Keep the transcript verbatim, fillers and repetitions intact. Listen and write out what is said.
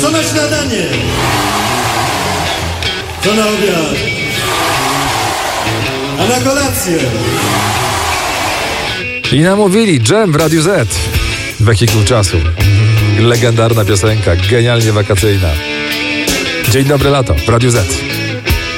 Co na śniadanie? Co na obiad? A na kolację? I namówili Dżem w Radiu Z. Wehikuł czasu. Legendarna piosenka, genialnie wakacyjna. Dzień dobry lato w Radiu Z.